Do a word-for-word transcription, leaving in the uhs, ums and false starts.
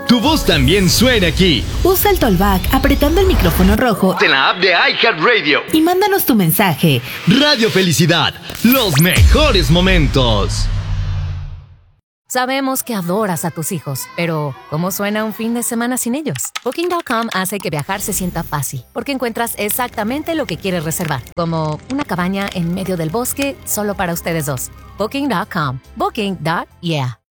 tu voz también suene aquí. Usa el Tollback apretando el micrófono rojo En la app de iHeartRadio. y mándanos tu mensaje. Radio Felicidad, los mejores momentos. Sabemos que adoras a tus hijos, pero ¿cómo suena un fin de semana sin ellos? Booking punto com hace que viajar se sienta fácil, porque encuentras exactamente lo que quieres reservar, como una cabaña en medio del bosque solo para ustedes dos. Booking punto com. Booking. Yeah.